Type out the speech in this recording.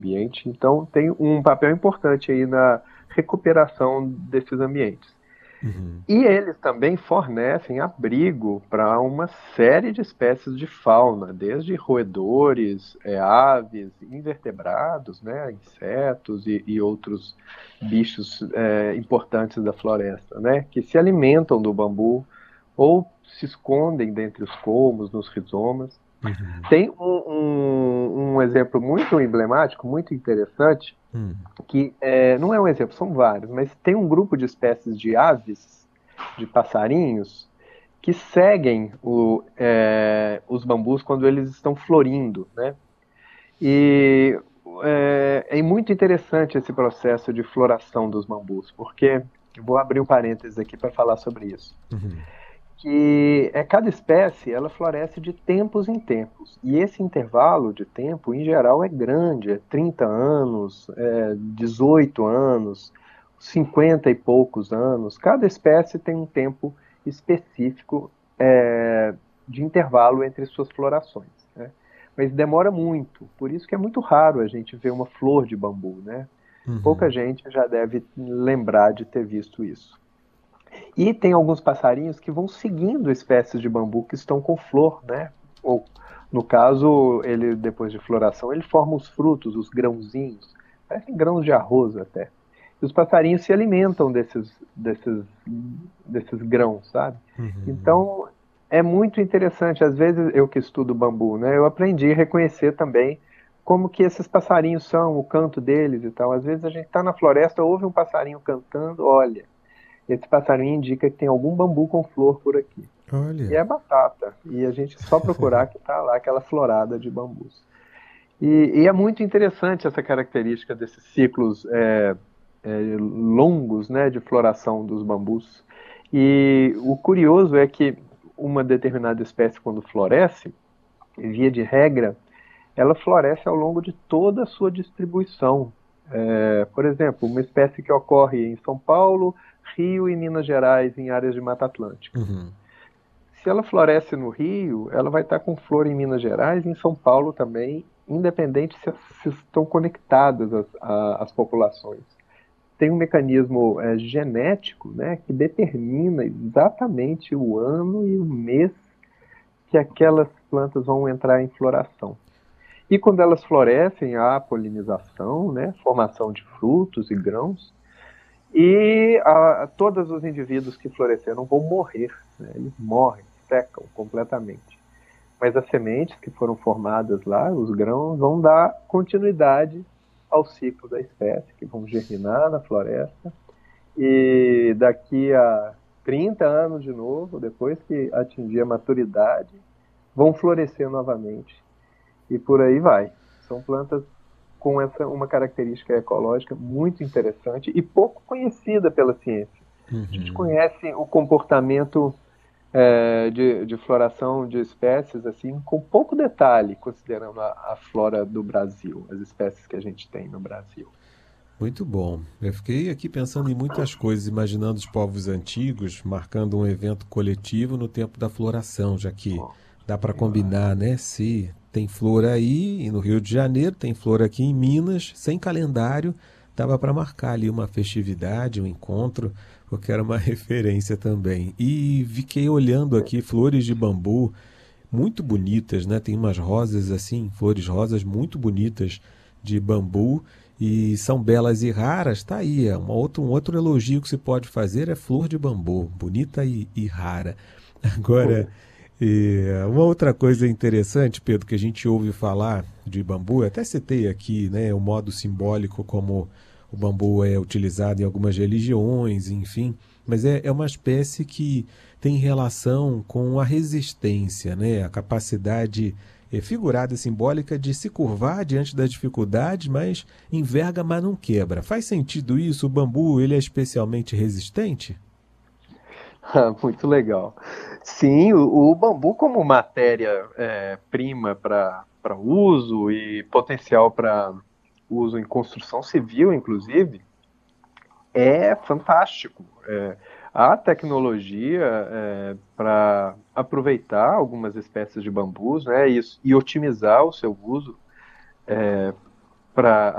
ambiente, então tem um papel importante aí na recuperação desses ambientes. Uhum. E eles também fornecem abrigo para uma série de espécies de fauna, desde roedores, aves, invertebrados, né, insetos e outros bichos importantes da floresta, né, que se alimentam do bambu ou se escondem dentre os colmos, nos rizomas. Uhum. Tem um exemplo muito emblemático, muito interessante, Uhum. que não é um exemplo, são vários, mas tem um grupo de espécies de aves, de passarinhos, que seguem os bambus quando eles estão florindo, né? E é muito interessante esse processo de floração dos bambus, porque vou abrir um parênteses aqui para falar sobre isso. Uhum. Que cada espécie ela floresce de tempos em tempos. E esse intervalo de tempo, em geral, é grande, é 30 anos, 18 anos, 50 e poucos anos. Cada espécie tem um tempo específico de intervalo entre suas florações, né? Mas demora muito, por isso que é muito raro a gente ver uma flor de bambu, né? Pouca Uhum. gente já deve lembrar de ter visto isso. E tem alguns passarinhos que vão seguindo espécies de bambu que estão com flor, né? Ou, no caso, ele depois de floração, ele forma os frutos, os grãozinhos, parecem grãos de arroz até. E os passarinhos se alimentam desses grãos, sabe? Uhum. Então, é muito interessante. Às vezes, eu que estudo bambu, né? Eu aprendi a reconhecer também como que esses passarinhos são, o canto deles e tal. Às vezes a gente está na floresta, ouve um passarinho cantando, olha, esse passarinho indica que tem algum bambu com flor por aqui. E Olha. é batata. E a gente só procurar que está lá aquela florada de bambus. E é muito interessante essa característica desses ciclos longos, né, de floração dos bambus. E o curioso é que uma determinada espécie, quando floresce, via de regra, ela floresce ao longo de toda a sua distribuição. Por exemplo, uma espécie que ocorre em São Paulo, Rio e Minas Gerais, em áreas de Mata Atlântica. Uhum. Se ela floresce no Rio, ela vai estar com flor em Minas Gerais e em São Paulo também, independente se estão conectadas as populações. Tem um mecanismo genético, né, que determina exatamente o ano e o mês que aquelas plantas vão entrar em floração. E quando elas florescem, há polinização, né, formação de frutos e grãos, e todos os indivíduos que floresceram vão morrer, né, eles morrem, secam completamente. Mas as sementes que foram formadas lá, os grãos, vão dar continuidade ao ciclo da espécie, que vão germinar na floresta, e daqui a 30 anos de novo, depois que atingir a maturidade, vão florescer novamente e por aí vai. São plantas com uma característica ecológica muito interessante e pouco conhecida pela ciência. A gente Uhum. conhece o comportamento de floração de espécies assim com pouco detalhe, considerando a flora do Brasil, as espécies que a gente tem no Brasil. Muito bom. Eu fiquei aqui pensando em muitas coisas, imaginando os povos antigos marcando um evento coletivo no tempo da floração, já que Bom, dá para combinar, né? Se tem flor aí e no Rio de Janeiro, tem flor aqui em Minas, sem calendário, dava para marcar ali uma festividade, um encontro, porque era uma referência também. E fiquei olhando aqui flores de bambu muito bonitas, né? Tem umas rosas assim, flores rosas muito bonitas de bambu e são belas e raras. Tá aí, um outro elogio que se pode fazer é flor de bambu, bonita e rara. Agora, uma outra coisa interessante, Pedro, que a gente ouve falar de bambu, eu até citei aqui, né, o modo simbólico como o bambu é utilizado em algumas religiões, enfim, mas é uma espécie que tem relação com a resistência, né, a capacidade figurada e simbólica de se curvar diante das dificuldades, mas enverga, mas não quebra. Faz sentido isso? O bambu ele é especialmente resistente? muito legal. Sim, o bambu como matéria prima para uso e potencial para uso em construção civil, inclusive, é fantástico. Há tecnologia para aproveitar algumas espécies de bambus, né, e otimizar o seu uso para